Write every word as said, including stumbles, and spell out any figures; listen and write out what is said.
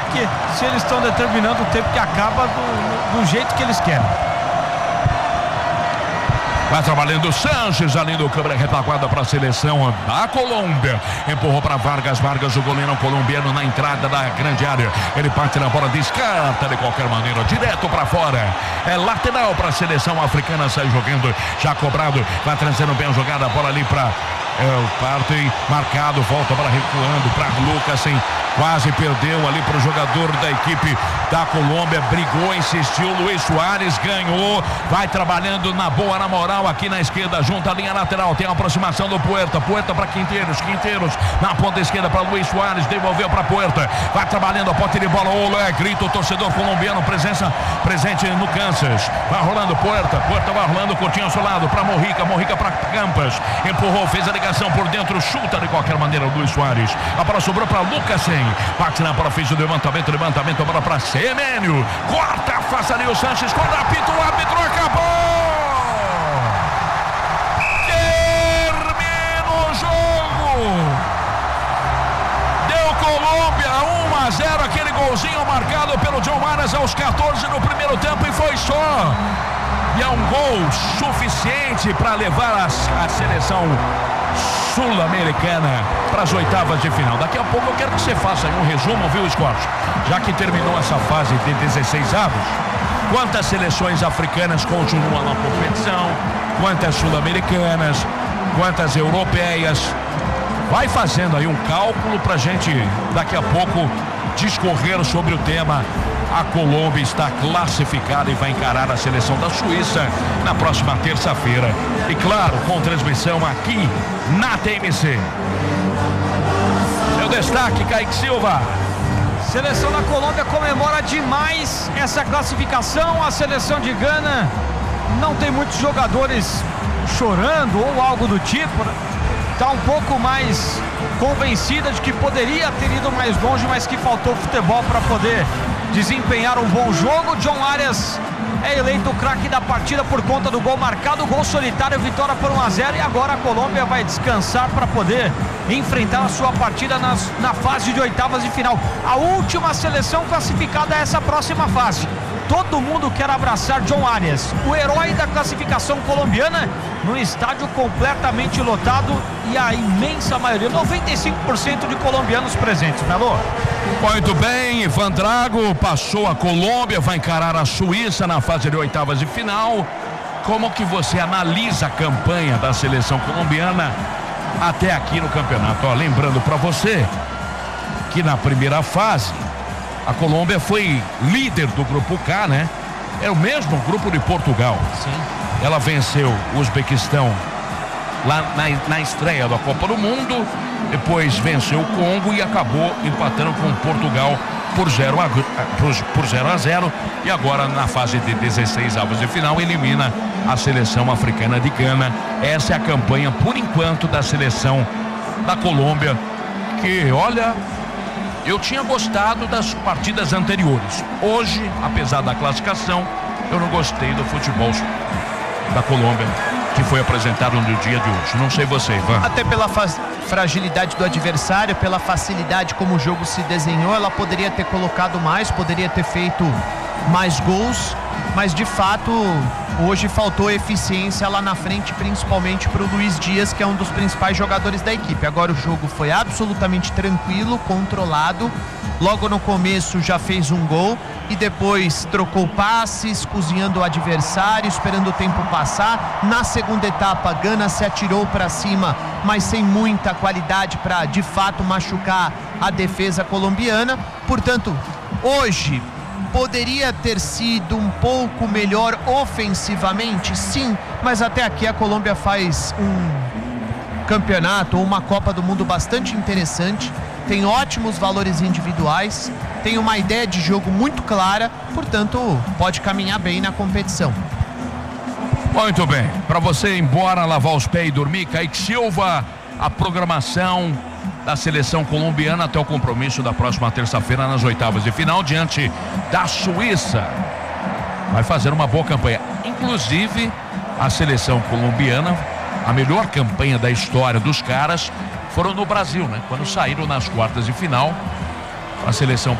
ataque se eles estão determinando o tempo que acaba do, do jeito que eles querem. Vai trabalhando o Sanches, ali no câmera retaguarda para a seleção da Colômbia. Empurrou para Vargas, Vargas, o goleiro colombiano na entrada da grande área. Ele parte na bola, descarta de qualquer maneira, direto para fora. É lateral para a seleção africana, sai jogando, já cobrado, vai trazendo bem a jogada, a bola ali para é, o parte marcado, volta para recuando para Lucas, hein? Quase perdeu ali para o jogador da equipe da Colômbia, brigou, insistiu, Luiz Soares ganhou, vai trabalhando na boa, na moral, aqui na esquerda, junto à linha lateral, tem a aproximação do Puerta, Puerta para Quinteiros, Quinteiros na ponta esquerda para Luiz Soares, devolveu para Puerta, vai trabalhando a pote de bola, olé, grita o torcedor colombiano, presença, presente no Kansas, vai rolando Puerta, Puerta vai rolando, curtinho ao seu lado, para Morrica, Morrica para Campas, empurrou, fez a ligação por dentro, chuta de qualquer maneira Luiz Soares, a bola sobrou para Lucas, bate na bola, fez o levantamento, levantamento, a bola para Semênio, corta, faça ali o Sanches, quando apita o árbitro, acabou! Termina o jogo! Deu Colômbia um a zero, aquele golzinho marcado pelo John Arias aos quatorze no primeiro tempo e foi só. E é um gol suficiente para levar a, a seleção sul-americana para as oitavas de final. Daqui a pouco eu quero que você faça aí um resumo, viu, Scott? Já que terminou essa fase de dezesseis avos, quantas seleções africanas continuam na competição, quantas sul-americanas, quantas europeias. Vai fazendo aí um cálculo para a gente daqui a pouco discorrer sobre o tema. A Colômbia está classificada e vai encarar a seleção da Suíça na próxima terça-feira. E claro, com transmissão aqui na T M C. Seu destaque, Kaique Silva. Seleção da Colômbia comemora demais essa classificação. A seleção de Gana não tem muitos jogadores chorando ou algo do tipo. Está um pouco mais convencida de que poderia ter ido mais longe, mas que faltou futebol para poder desempenhar um bom jogo. John Arias é eleito o craque da partida por conta do gol marcado, gol solitário, vitória por um a zero, e agora a Colômbia vai descansar para poder enfrentar a sua partida nas, na fase de oitavas de final. A última seleção classificada a essa próxima fase. Todo mundo quer abraçar John Arias, o herói da classificação colombiana, no estádio completamente lotado e a imensa maioria, noventa e cinco por cento de colombianos presentes, Melo. Muito bem, Ivan Drago passou a Colômbia, vai encarar a Suíça na fase de oitavas de final. Como que você analisa a campanha da seleção colombiana até aqui no campeonato? Ó, lembrando para você que na primeira fase a Colômbia foi líder do grupo K, né? É o mesmo grupo de Portugal. Sim. Ela venceu o Uzbequistão lá na, na estreia da Copa do Mundo, depois venceu o Congo e acabou empatando com Portugal por zero a zero, e agora na fase de dezesseis avos de final elimina a seleção africana de Gana. Essa é a campanha por enquanto da seleção da Colômbia, que olha, eu tinha gostado das partidas anteriores. Hoje, apesar da classificação, eu não gostei do futebol da Colômbia que foi apresentado no dia de hoje. Não sei você, Ivan. Até pela fragilidade do adversário, pela facilidade como o jogo se desenhou, ela poderia ter colocado mais, poderia ter feito mais gols, mas de fato hoje faltou eficiência lá na frente, principalmente para o Luiz Dias, que é um dos principais jogadores da equipe. Agora o jogo foi absolutamente tranquilo, controlado. Logo no começo já fez um gol e depois trocou passes, cozinhando o adversário, esperando o tempo passar. Na segunda etapa, Gana se atirou para cima, mas sem muita qualidade para de fato machucar a defesa colombiana. Portanto, hoje poderia ter sido um pouco melhor ofensivamente, sim, mas até aqui a Colômbia faz um campeonato ou uma Copa do Mundo bastante interessante, tem ótimos valores individuais, tem uma ideia de jogo muito clara, portanto pode caminhar bem na competição. Muito bem, para você ir embora, lavar os pés e dormir, Kaique Silva, a programação da seleção colombiana até o compromisso da próxima terça-feira nas oitavas de final diante da Suíça. Vai fazer uma boa campanha, inclusive a seleção colombiana, a melhor campanha da história dos caras foram no Brasil, né? Quando saíram nas quartas de final, a seleção